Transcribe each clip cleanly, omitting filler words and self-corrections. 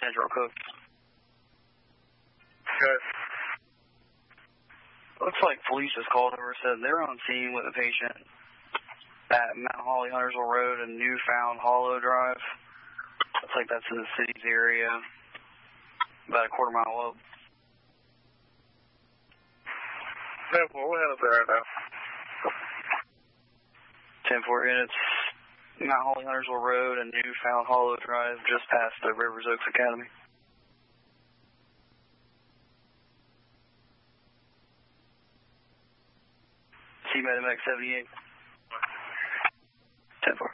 Central Cook. Good. Looks like police just called over and said they're on scene with a patient at Mount Holly, Huntersville Road and Newfound Hollow Drive. Looks like that's in the city's area, about a quarter-mile up. Yeah, well, we'll head up there right now. 10-4 units, Mount Holly, Huntersville Road and Newfound Hollow Drive, just past the Rivers Oaks Academy. CMediMX 78. 10-4.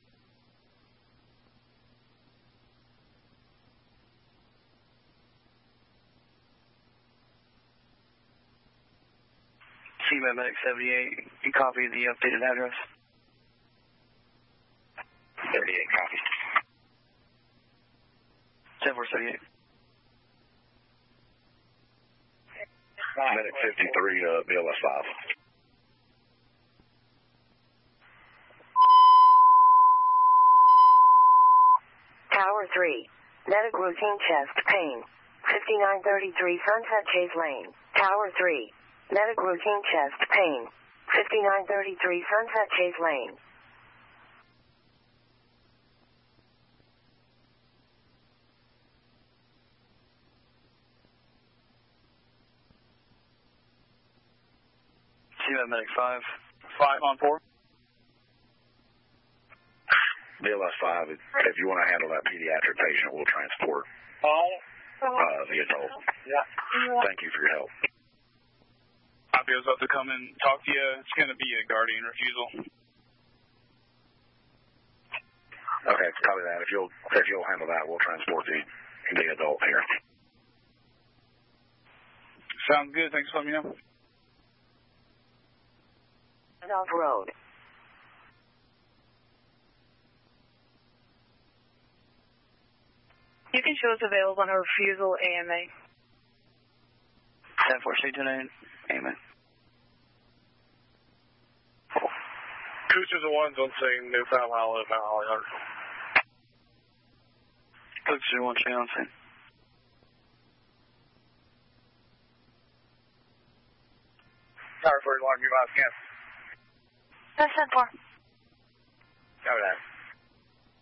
CMediMX 78, you copy the updated address? 38, copy. 10-4-78. Medic 53 to BLS 5. Tower 3, medic routine chest pain, 5933 Sunset Chase Lane. Tower 3, medic routine chest pain, 5933 Sunset Chase Lane. CMediMX 5. 5 on 4. BLS 5, if you want to handle that pediatric patient, we'll transport the adult. Yeah. Thank you for your help. Copy, I was about to come and talk to you. It's going to be a guardian refusal. Okay, copy that. If you'll handle that, we'll transport the adult here. Sounds good. Thanks for letting me know. Off road. You can show us available on a refusal AMA. 10-4-6-2-9, AMA. Cruisers the ones on scene, Newfound Hollow, Mount Holly, Huntersville. Cooks are one chain on scene. Tower 41, you might scan. That's 10-4. Cover that.